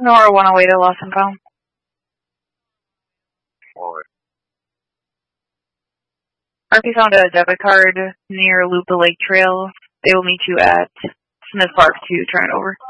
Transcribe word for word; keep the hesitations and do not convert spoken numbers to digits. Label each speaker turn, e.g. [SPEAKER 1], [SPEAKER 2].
[SPEAKER 1] Nora one oh eight to Lost and Found.
[SPEAKER 2] Alright.
[SPEAKER 1] Murphy found a debit card near Loop the Lake Trail. They will meet you at Smith Park to turn it over.